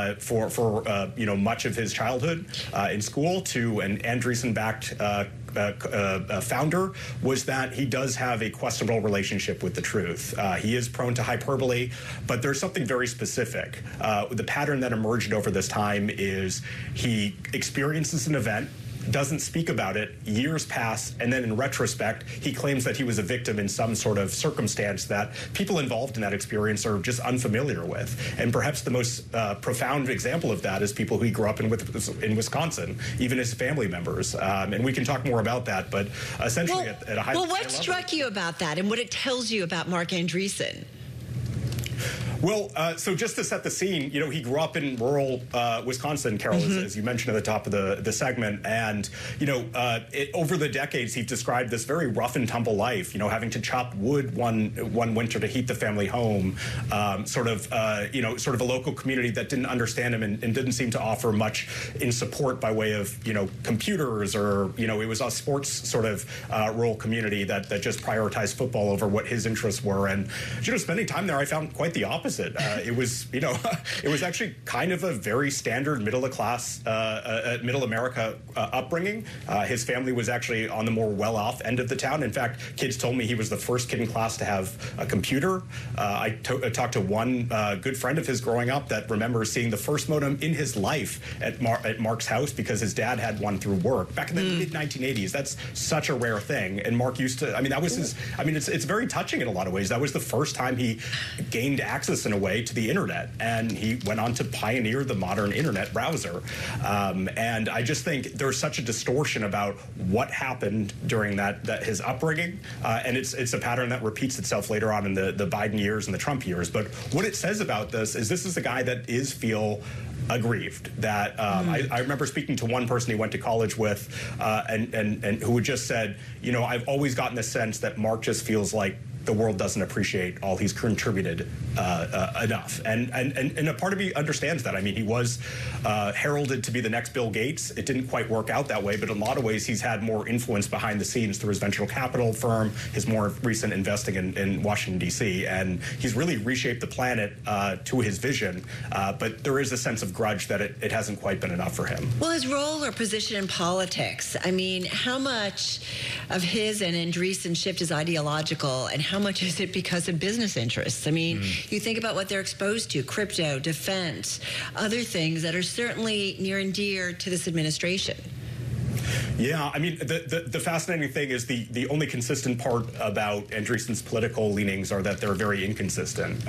for much of his childhood in school to an Andreessen-backed founder was that he does have a questionable relationship with the truth. He is prone to hyperbole, but there's something very specific. The pattern that emerged over this time is he experiences an event, doesn't speak about it, years pass, and then in retrospect, he claims that he was a victim in some sort of circumstance that people involved in that experience are just unfamiliar with. And perhaps the most profound example of that is people who he grew up in Wisconsin, even his family members. And we can talk more about that, but essentially at a high level. Well, what struck you about that and what it tells you about Mark Andreessen? Well, so just to set the scene, he grew up in rural Wisconsin, Carol, as you mentioned at the top of the segment. And, over the decades, he described this very rough and tumble life, having to chop wood one winter to heat the family home, sort of a local community that didn't understand him and didn't seem to offer much in support by way of, computers or, it was a sports sort of rural community that just prioritized football over what his interests were. And, spending time there, I found quite the opposite. It was, it was actually kind of a very standard middle America upbringing. His family was actually on the more well-off end of the town. In fact, kids told me he was the first kid in class to have a computer. I talked to one good friend of his growing up that remembers seeing the first modem in his life at Mark's house because his dad had one through work back in the mid-1980s. That's such a rare thing. And Mark used to, that was his, it's very touching in a lot of ways. That was the first time he gained access in a way to the internet, and he went on to pioneer the modern internet browser. And I just think there's such a distortion about what happened during that his upbringing, and it's a pattern that repeats itself later on in the Biden years and the Trump years. But what it says about this is a guy that feel aggrieved. That I remember speaking to one person he went to college with, and who had just said, I've always gotten the sense that Mark just feels like the world doesn't appreciate all he's contributed enough. And a part of me understands that. I mean, he was heralded to be the next Bill Gates. It didn't quite work out that way, but in a lot of ways, he's had more influence behind the scenes through his venture capital firm, his more recent investing in Washington, D.C., and he's really reshaped the planet to his vision, but there is a sense of grudge that it hasn't quite been enough for him. Well, his role or position in politics, I mean, how much of his and Andreessen shift is ideological, and how much is it because of business interests? I mean, you think about what they're exposed to, crypto, defense, other things that are certainly near and dear to this administration. Yeah, I mean, the fascinating thing is the only consistent part about Andreessen's political leanings are that they're very inconsistent.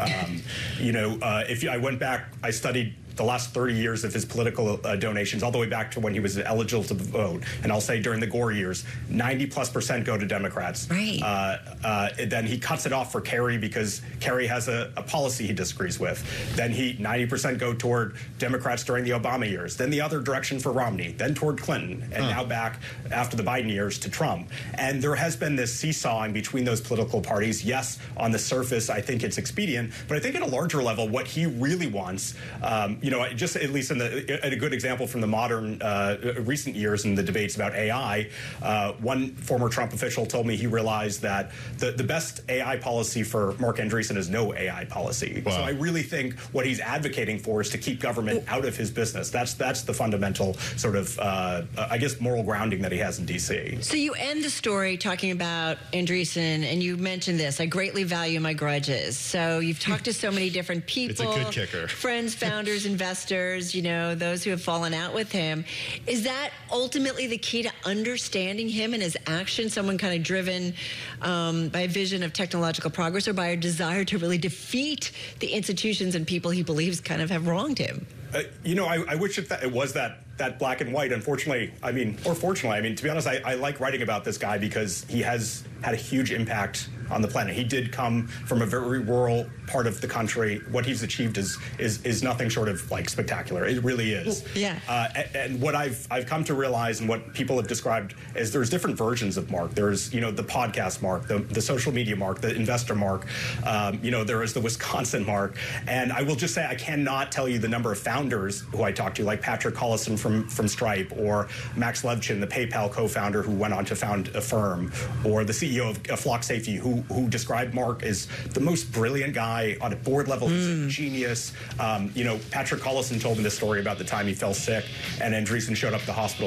If I went back, I studied the last 30 years of his political donations, all the way back to when he was eligible to vote. And I'll say during the Gore years, 90+% go to Democrats. Right. Then he cuts it off for Kerry because Kerry has a policy he disagrees with. Then 90% go toward Democrats during the Obama years. Then the other direction for Romney. Then toward Clinton. And now back after the Biden years to Trump. And there has been this seesawing between those political parties. Yes, on the surface, I think it's expedient. But I think at a larger level, what he really wants, just at least in a good example from the modern recent years in the debates about AI, one former Trump official told me he realized that the best AI policy for Mark Andreessen is no AI policy. Wow. So I really think what he's advocating for is to keep government out of his business. That's the fundamental sort of, moral grounding that he has in D.C. So you end the story talking about Andreessen, and you mentioned this, I greatly value my grudges. So you've talked to so many different people. It's a good kicker. Friends, founders, investors, those who have fallen out with him. Is that ultimately the key to understanding him and his actions, someone kind of driven by a vision of technological progress or by a desire to really defeat the institutions and people he believes kind of have wronged him? I wish it was that black and white. Unfortunately, fortunately, to be honest, I like writing about this guy because he has had a huge impact on the planet. He did come from a very rural part of the country. What he's achieved is nothing short of spectacular. It really is. Yeah. And what I've come to realize, and what people have described, is there's different versions of Mark. There's the podcast Mark, the social media Mark, the investor Mark. There is the Wisconsin Mark. And I will just say I cannot tell you the number of founders who I talked to, like Patrick Collison from Stripe, or Max Levchin, the PayPal co-founder who went on to found Affirm, or the CEO of Flock Safety, who who described Mark as the most brilliant guy on a board level. He's a genius. You know, Patrick Collison told me this story about the time he fell sick, and Andreessen showed up at the hospital